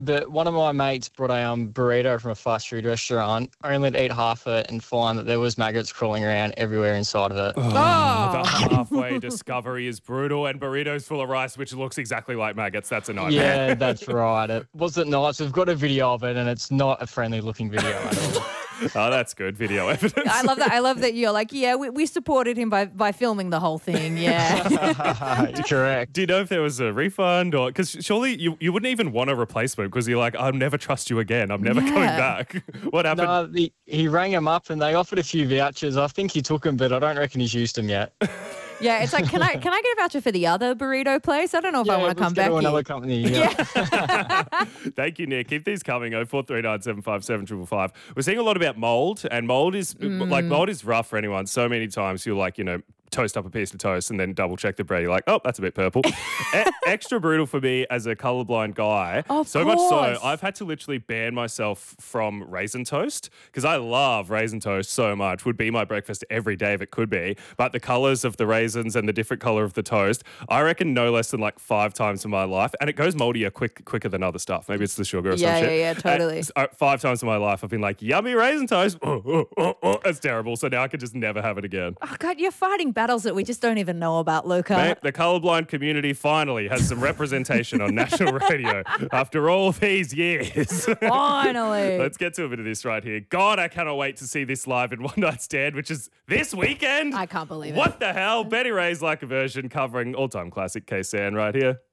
But one of my mates brought a burrito from a fast food restaurant, only to eat half of it and find that there was maggots crawling around everywhere inside of it. The halfway discovery is brutal, and burritos full of rice, which looks exactly like maggots. That's a nightmare. Yeah, that's right. It wasn't nice. We've got a video of it, and it's not a friendly-looking video at all. Oh, that's good. Video evidence. I love that. I love that you're like, yeah, we supported him by filming the whole thing. Yeah. Correct. Do you know if there was a refund or because surely you wouldn't even want a replacement because you're like, I'll never trust you again. I'm never coming back. What happened? No, he rang him up and they offered a few vouchers. I think he took them, but I don't reckon he's used them yet. Yeah, it's like, can I get a voucher for the other burrito place? I don't know if I want to come back to here. another company. Yeah. Thank you, Nick. Keep these coming. 0439 757 555. We're seeing a lot about mold, and mold is mold is rough for anyone. So many times you're like, toast up a piece of toast and then double check the bread. You're like, oh, that's a bit purple. Extra brutal for me as a colorblind guy. Of much so, course. I've had to literally ban myself from raisin toast because I love raisin toast so much. Would be my breakfast every day if it could be. But the colors of the raisins and the different color of the toast, I reckon no less than like 5 times in my life. And it goes moldier quicker than other stuff. Maybe it's the sugar or some shit. Yeah, totally. And 5 times in my life, I've been like, yummy raisin toast. That's terrible. So now I can just never have it again. Oh, God, you're fighting battles that we just don't even know about, Luca. Mate, the colourblind community finally has some representation on national radio after all these years. Finally. Let's get to a bit of this right here. God, I cannot wait to see this live in One Night Stand, which is this weekend. I can't believe it. What the hell? Betty Ray's Like a Version covering all-time classic K-San right here.